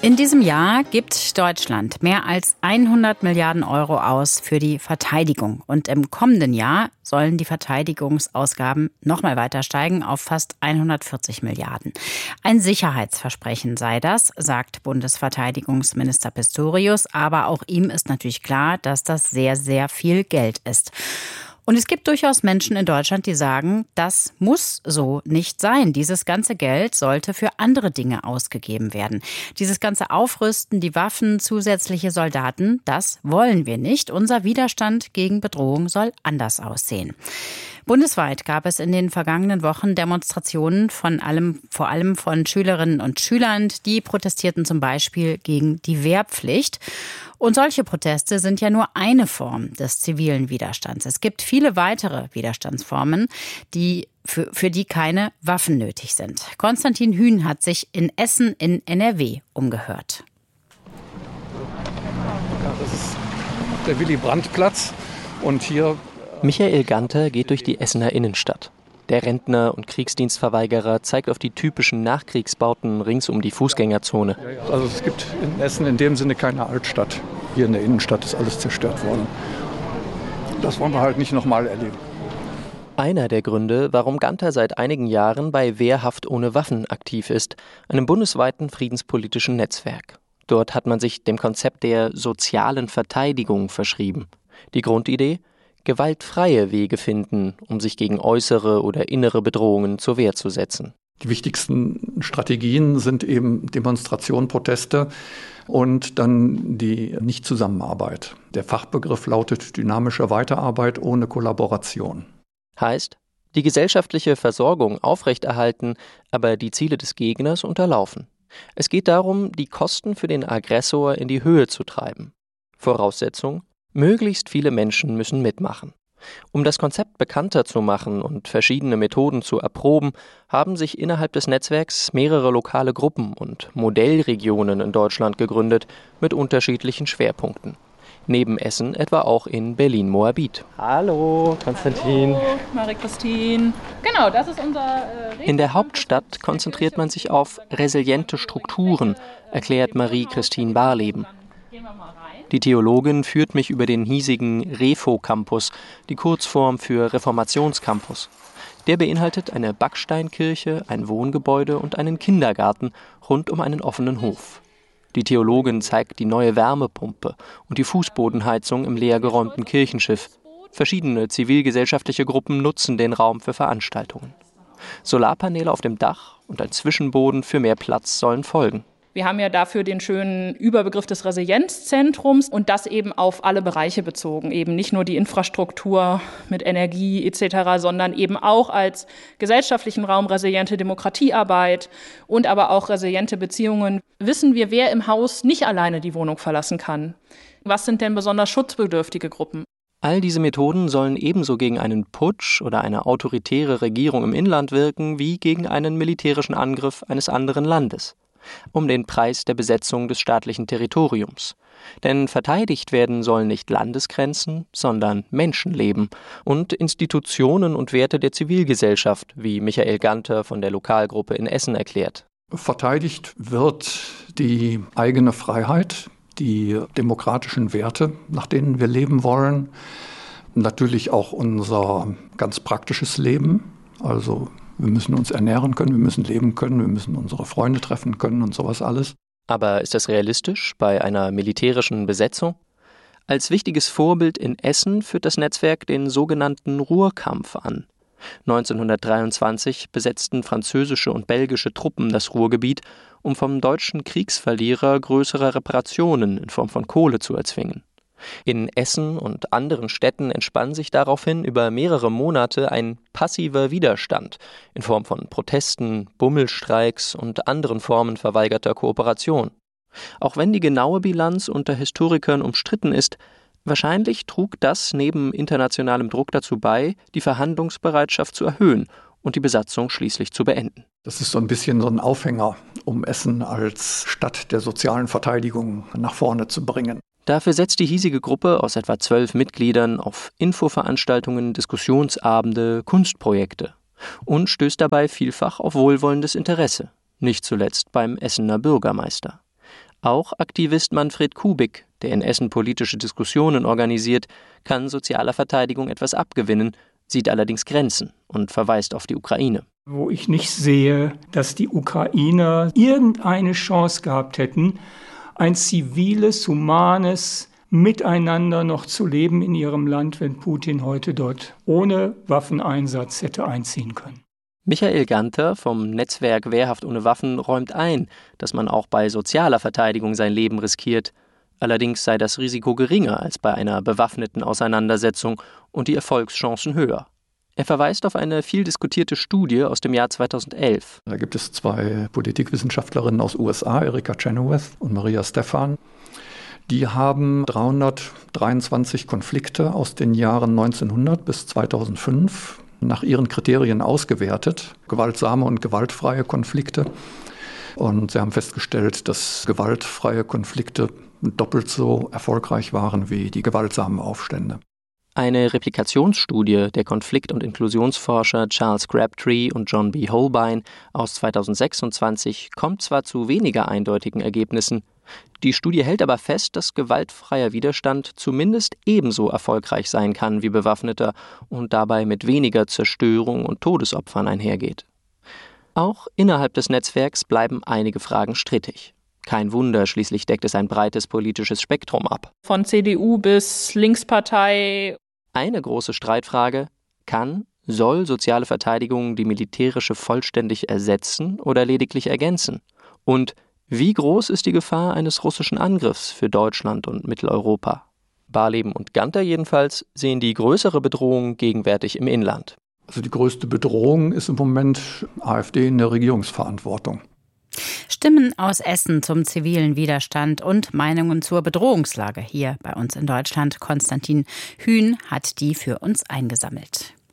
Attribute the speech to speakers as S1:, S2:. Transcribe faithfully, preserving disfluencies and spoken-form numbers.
S1: In diesem Jahr gibt Deutschland mehr als hundert Milliarden Euro aus für die Verteidigung. Und im kommenden Jahr sollen die Verteidigungsausgaben nochmal weiter steigen auf fast hundertvierzig Milliarden. Ein Sicherheitsversprechen sei das, sagt Bundesverteidigungsminister Pistorius. Aber auch ihm ist natürlich klar, dass das sehr, sehr viel Geld ist. Und es gibt durchaus Menschen in Deutschland, die sagen, das muss so nicht sein. Dieses ganze Geld sollte für andere Dinge ausgegeben werden. Dieses ganze Aufrüsten, die Waffen, zusätzliche Soldaten, das wollen wir nicht. Unser Widerstand gegen Bedrohung soll anders aussehen. Bundesweit gab es in den vergangenen Wochen Demonstrationen von allem, vor allem von Schülerinnen und Schülern. Die protestierten zum Beispiel gegen die Wehrpflicht. Und solche Proteste sind ja nur eine Form des zivilen Widerstands. Es gibt viele weitere Widerstandsformen, die für, für die keine Waffen nötig sind. Konstantin Hühn hat sich in Essen in N R W umgehört.
S2: Das ist der Willy-Brandt-Platz und hier...
S3: Michael Ganter geht durch die Essener Innenstadt. Der Rentner und Kriegsdienstverweigerer zeigt auf die typischen Nachkriegsbauten rings um die Fußgängerzone.
S2: Also es gibt in Essen in dem Sinne keine Altstadt. Hier in der Innenstadt ist alles zerstört worden. Das wollen wir halt nicht nochmal erleben.
S3: Einer der Gründe, warum Ganter seit einigen Jahren bei Wehrhaft ohne Waffen aktiv ist, einem bundesweiten friedenspolitischen Netzwerk. Dort hat man sich dem Konzept der sozialen Verteidigung verschrieben. Die Grundidee? Gewaltfreie Wege finden, um sich gegen äußere oder innere Bedrohungen zur Wehr zu setzen.
S2: Die wichtigsten Strategien sind eben Demonstration, Proteste und dann die Nichtzusammenarbeit. Der Fachbegriff lautet dynamische Weiterarbeit ohne Kollaboration.
S3: Heißt, die gesellschaftliche Versorgung aufrechterhalten, aber die Ziele des Gegners unterlaufen. Es geht darum, die Kosten für den Aggressor in die Höhe zu treiben. Voraussetzung: möglichst viele Menschen müssen mitmachen. Um das Konzept bekannter zu machen und verschiedene Methoden zu erproben, haben sich innerhalb des Netzwerks mehrere lokale Gruppen und Modellregionen in Deutschland gegründet mit unterschiedlichen Schwerpunkten. Neben Essen etwa auch in Berlin-Moabit.
S4: Hallo, Konstantin.
S5: Hallo, Marie-Christine. Genau, das ist unser... Äh,
S3: in der Hauptstadt konzentriert man sich auf resiliente Strukturen, erklärt Marie-Christine Barleben. Die Theologin führt mich über den hiesigen Refo-Campus, die Kurzform für Reformationscampus. Der beinhaltet eine Backsteinkirche, ein Wohngebäude und einen Kindergarten rund um einen offenen Hof. Die Theologin zeigt die neue Wärmepumpe und die Fußbodenheizung im leergeräumten Kirchenschiff. Verschiedene zivilgesellschaftliche Gruppen nutzen den Raum für Veranstaltungen. Solarpaneele auf dem Dach und ein Zwischenboden für mehr Platz sollen folgen.
S5: Wir haben ja dafür den schönen Überbegriff des Resilienzzentrums und das eben auf alle Bereiche bezogen. Eben nicht nur die Infrastruktur mit Energie et cetera, sondern eben auch als gesellschaftlichen Raum resiliente Demokratiearbeit und aber auch resiliente Beziehungen. Wissen wir, wer im Haus nicht alleine die Wohnung verlassen kann? Was sind denn besonders schutzbedürftige Gruppen?
S3: All diese Methoden sollen ebenso gegen einen Putsch oder eine autoritäre Regierung im Inland wirken, wie gegen einen militärischen Angriff eines anderen Landes. Um den Preis der Besetzung des staatlichen Territoriums. Denn verteidigt werden sollen nicht Landesgrenzen, sondern Menschenleben und Institutionen und Werte der Zivilgesellschaft, wie Michael Ganter von der Lokalgruppe in Essen erklärt.
S2: Verteidigt wird die eigene Freiheit, die demokratischen Werte, nach denen wir leben wollen, natürlich auch unser ganz praktisches Leben, also wir müssen uns ernähren können, wir müssen leben können, wir müssen unsere Freunde treffen können und sowas alles.
S3: Aber ist das realistisch bei einer militärischen Besetzung? Als wichtiges Vorbild in Essen führt das Netzwerk den sogenannten Ruhrkampf an. neunzehnhundertdreiundzwanzig besetzten französische und belgische Truppen das Ruhrgebiet, um vom deutschen Kriegsverlierer größere Reparationen in Form von Kohle zu erzwingen. In Essen und anderen Städten entspann sich daraufhin über mehrere Monate ein passiver Widerstand in Form von Protesten, Bummelstreiks und anderen Formen verweigerter Kooperation. Auch wenn die genaue Bilanz unter Historikern umstritten ist, wahrscheinlich trug das neben internationalem Druck dazu bei, die Verhandlungsbereitschaft zu erhöhen und die Besatzung schließlich zu beenden.
S2: Das ist so ein bisschen so ein Aufhänger, um Essen als Stadt der sozialen Verteidigung nach vorne zu bringen.
S3: Dafür setzt die hiesige Gruppe aus etwa zwölf Mitgliedern auf Infoveranstaltungen, Diskussionsabende, Kunstprojekte und stößt dabei vielfach auf wohlwollendes Interesse, nicht zuletzt beim Essener Bürgermeister. Auch Aktivist Manfred Kubik, der in Essen politische Diskussionen organisiert, kann sozialer Verteidigung etwas abgewinnen, sieht allerdings Grenzen und verweist auf die Ukraine.
S6: Wo ich nicht sehe, dass die Ukrainer irgendeine Chance gehabt hätten, ein ziviles, humanes Miteinander noch zu leben in ihrem Land, wenn Putin heute dort ohne Waffeneinsatz hätte einziehen können.
S3: Michael Ganter vom Netzwerk Wehrhaft ohne Waffen räumt ein, dass man auch bei sozialer Verteidigung sein Leben riskiert. Allerdings sei das Risiko geringer als bei einer bewaffneten Auseinandersetzung und die Erfolgschancen höher. Er verweist auf eine viel diskutierte Studie aus dem Jahr zweitausendelf.
S2: Da gibt es zwei Politikwissenschaftlerinnen aus U S A, Erika Chenoweth und Maria Stephan. Die haben dreihundertdreiundzwanzig Konflikte aus den Jahren neunzehnhundert bis zweitausendfünf nach ihren Kriterien ausgewertet, gewaltsame und gewaltfreie Konflikte. Und sie haben festgestellt, dass gewaltfreie Konflikte doppelt so erfolgreich waren wie die gewaltsamen Aufstände.
S3: Eine Replikationsstudie der Konflikt- und Inklusionsforscher Charles Crabtree und John B. Holbein aus zweitausendsechsundzwanzig kommt zwar zu weniger eindeutigen Ergebnissen, die Studie hält aber fest, dass gewaltfreier Widerstand zumindest ebenso erfolgreich sein kann wie bewaffneter und dabei mit weniger Zerstörung und Todesopfern einhergeht. Auch innerhalb des Netzwerks bleiben einige Fragen strittig. Kein Wunder, schließlich deckt es ein breites politisches Spektrum ab.
S5: Von C D U bis Linkspartei.
S3: Eine große Streitfrage: Kann, soll soziale Verteidigung die militärische vollständig ersetzen oder lediglich ergänzen? Und wie groß ist die Gefahr eines russischen Angriffs für Deutschland und Mitteleuropa? Barleben und Ganter jedenfalls sehen die größere Bedrohung gegenwärtig im Inland.
S2: Also die größte Bedrohung ist im Moment AfD in der Regierungsverantwortung.
S1: Stimmen aus Essen zum zivilen Widerstand und Meinungen zur Bedrohungslage hier bei uns in Deutschland. Konstantin Hühn hat die für uns eingesammelt.